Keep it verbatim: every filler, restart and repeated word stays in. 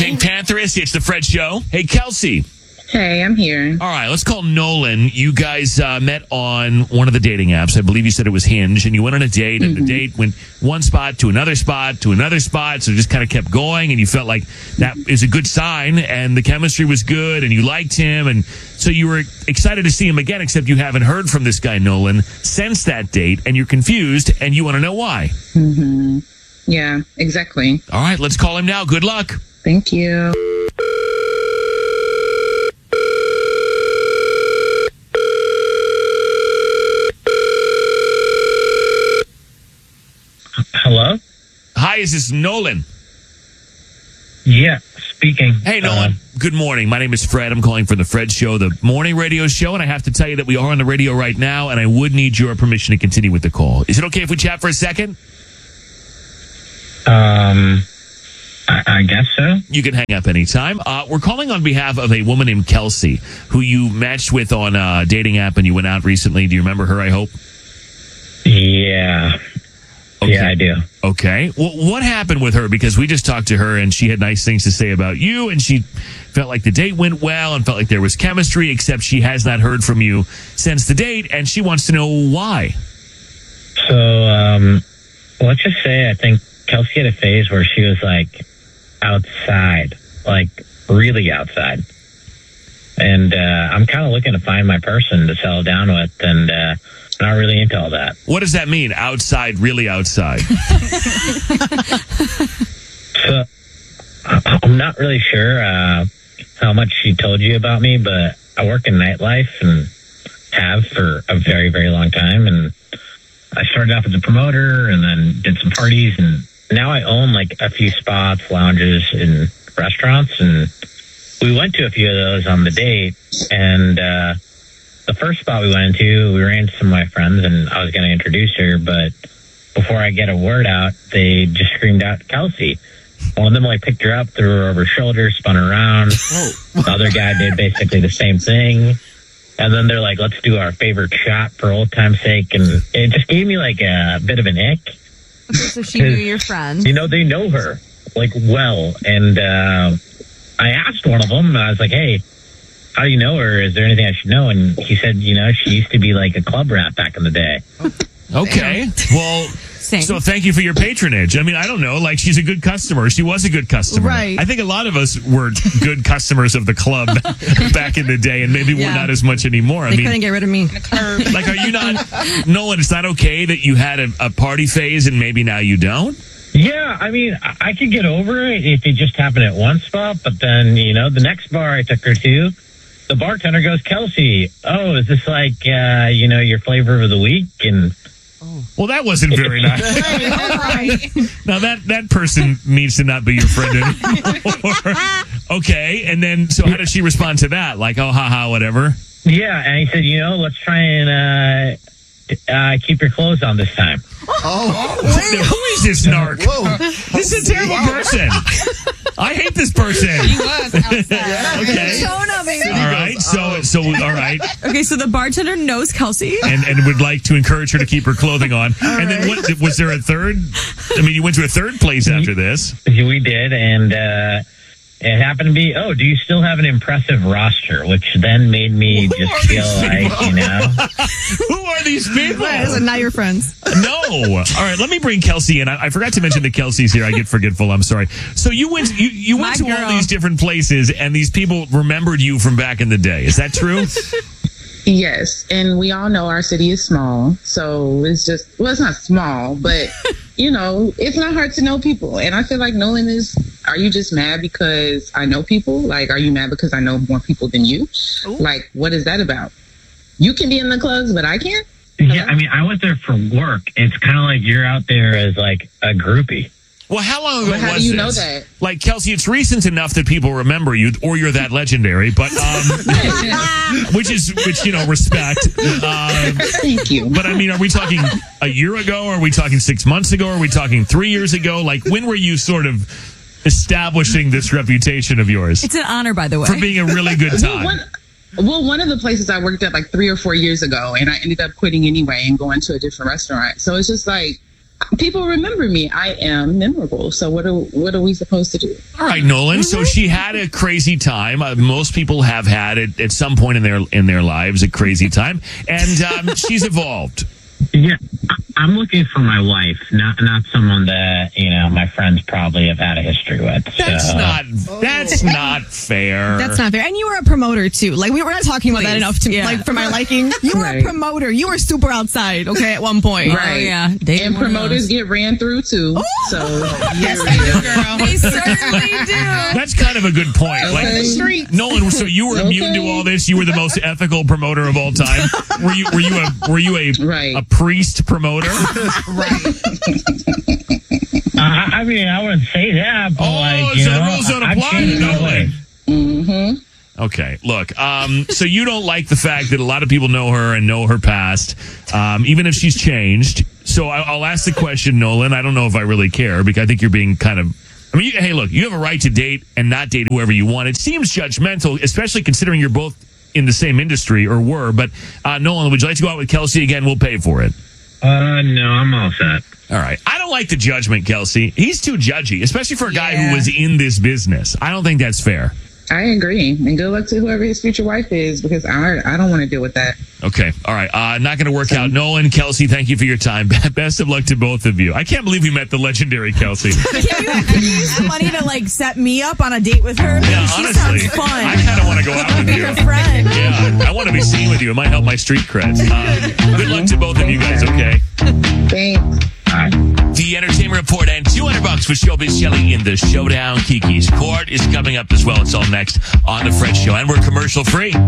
Pink Pantheress, it's the Fred Show. Hey, Kelsey. Hey, I'm here. All right, let's call Nolan. You guys uh, met on one of the dating apps. I believe you said it was Hinge, and you went on a date, and mm-hmm. the date went one spot to another spot to another spot, so it just kind of kept going, and you felt like that is a good sign, and the chemistry was good, and you liked him, and so you were excited to see him again, except you haven't heard from this guy, Nolan, since that date, and you're confused, and you want to know why. Mm-hmm. Yeah, exactly. All right, let's call him now. Good luck. Thank you. Hello? Hi, is this Nolan? Yeah, speaking. Hey, Nolan. Uh, Good morning. My name is Fred. I'm calling from the Fred Show, the morning radio show, and I have to tell you that we are on the radio right now, and I would need your permission to continue with the call. Is it okay if we chat for a second? Um, I, I guess so. You can hang up anytime. Uh, we're calling on behalf of a woman named Kelsey, who you matched with on a dating app, and you went out recently. Do you remember her, I hope? Yeah. Okay. Yeah, I do. Okay. Well, what happened with her? Because we just talked to her and she had nice things to say about you, and she felt like the date went well and felt like there was chemistry, except she has not heard from you since the date, and she wants to know why. So, um, let's just say I think Kelsey had a phase where she was like outside, like really outside. And uh, I'm kind of looking to find my person to settle down with, and uh, not really into all that. What does that mean? Outside, really outside? So, I'm not really sure uh, how much she told you about me, but I work in nightlife and have for a very, very long time. And I started off as a promoter and then did some parties. And now I own like a few spots, lounges, and restaurants. And we went to a few of those on the date. And uh, the first spot we went into, we ran into some of my friends, and I was going to introduce her. But before I get a word out, they just screamed out, Kelsey. One of them like picked her up, threw her over her shoulder, spun her around. The other guy did basically the same thing. And then they're like, let's do our favorite shot for old time's sake. And it just gave me like a bit of an ick. Okay, so she knew your friend. You know, they know her like well. And uh, I asked one of them, and I was like, hey, how do you know her? Is there anything I should know? And he said, you know, she used to be like a club rat back in the day. Okay. Well, Same. So thank you for your patronage. I mean, I don't know. Like, she's a good customer. She was a good customer. Right. I think a lot of us were good customers of the club back in the day, and maybe Yeah. we're not as much anymore. I They mean, couldn't get rid of me. like, are you not, Nolan, it's not okay that you had a, a party phase and maybe now you don't? Yeah, I mean, I, I could get over it if it just happened at one spot, but then, you know, the next bar I took her to, the bartender goes, Kelsey, oh, is this like, uh, you know, your flavor of the week? And Well, that wasn't very nice. Now, that, that person needs to not be your friend anymore. Okay, and then, so how did she respond to that? Like, oh, haha, whatever? yeah, and he said, you know, let's try and uh, uh, keep your clothes on this time. Oh, Who is this narc? whoa. This is a terrible person. I hate this person. He was outside. Okay. Shona, baby. All right. So, so, all right. Okay, so the bartender knows Kelsey. And and would like to encourage her to keep her clothing on. And then what, was there a third? I mean, you went to a third place after this. We did, and uh, it happened to be, oh, do you still have an impressive roster? Which then made me Who just are feel these like, people? you know. Who are these people? Those are not your friends. No. All right, let me bring Kelsey in. I, I forgot to mention that Kelsey's here. I get forgetful. I'm sorry. So you went you, you went My to all girl. these different places, and these people remembered you from back in the day. Is that true? Yes, and we all know our city is small, so it's just, well, it's not small, but, you know, it's not hard to know people. And I feel like Nolan is, are you just mad because I know people? Like, are you mad because I know more people than you? Ooh. Like, what is that about? You can be in the clubs, but I can't? Yeah, I mean, I went there for work. It's kind of like you're out there as like a groupie. Well, how long ago But how was do you this? know that? Like, Kelsey, it's recent enough that people remember you, or you're that legendary, but, um, which is, which, you know, respect. Uh, Thank you. but, I mean, are we talking a year ago? Are we talking six months ago? Are we talking three years ago? Like, when were you sort of establishing this reputation of yours It's an honor, by the way. for being a really good Well, time? one, well, one of the places I worked at like three or four years ago, and I ended up quitting anyway and going to a different restaurant. So it's just like, people remember me. I am memorable. So what are what are we supposed to do? All right, Nolan. So she had a crazy time. Uh, most people have had it at some point in their in their lives, a crazy time, and um, she's evolved. Yeah, I- I'm looking for my wife, not not someone that you know my friends probably have had a history with. That's so. not. That's not fair. That's not fair. And you were a promoter too. Like we were not talking about that Please. enough to Yeah. like for my liking. You were Right. a promoter. You were super outside. Okay, at one point. Right. Oh, yeah. Dating And one of promoters those. get ran through too. So Yes, here they we do, go. girl. They certainly do. That's kind of a good point. Like Okay. Street. Nolan, so you were immune to Okay. all this. You were the most ethical promoter of all time. Were you? Were you a? Were you a? Right. A priest promoter? Uh, I I mean, I wouldn't say that, but Oh, like, you so the know, rules don't I've apply to changed my Nolan. ways. Mm-hmm. Okay, look. Um, so you don't like the fact that a lot of people know her and know her past, um, even if she's changed. So I, I'll ask the question, Nolan. I don't know if I really care because I think you're being kind of. I mean, you, hey, look, you have a right to date and not date whoever you want. It seems judgmental, especially considering you're both in the same industry or were. But uh, Nolan, would you like to go out with Kelsey again? We'll pay for it. Uh, no, I'm all set. All right. I don't like the judgment, Kelsey. He's too judgy, especially for a guy Yeah. who was in this business. I don't think that's fair. I agree. And good luck to whoever his future wife is because I I don't want to deal with that. Okay. All right. Uh, not going to work out. Nolan, Kelsey, thank you for your time. Best of luck to both of you. I can't believe we met the legendary Kelsey. Can you use the money to like set me up on a date with her? Yeah, she honestly, sounds fun. I kind of want to go out with Be you. your friend. Yeah, I want to be seen with you. It might help my street creds. Uh, good luck to both of you guys, okay? Thanks. The Entertainment Report and two hundred bucks for Showbiz Shelly in the Showdown. Kiki's Court is coming up as well. It's all next on The Fred Show. And we're commercial free.